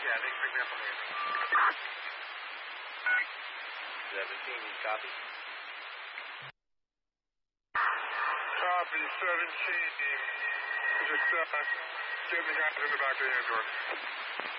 Yeah, they picked me up on the 17, copy. Copy, 17. Just getting the guys in the back of the Andor.